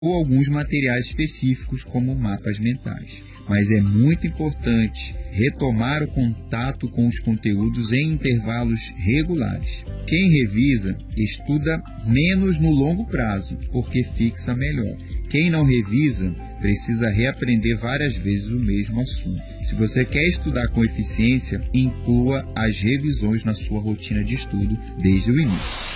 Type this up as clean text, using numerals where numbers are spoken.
ou alguns materiais específicos, como mapas mentais. Mas é muito importante retomar o contato com os conteúdos em intervalos regulares. Quem revisa, estuda menos no longo prazo, porque fixa melhor. Quem não revisa, precisa reaprender várias vezes o mesmo assunto. Se você quer estudar com eficiência, inclua as revisões na sua rotina de estudo desde o início.